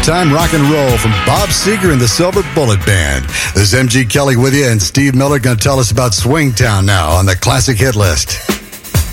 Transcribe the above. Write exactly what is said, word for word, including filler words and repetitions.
time rock and roll from Bob Seger and the Silver Bullet Band. This is M G Kelly with you, and Steve Miller going to tell us about Swingtown now on the Classic Hit List.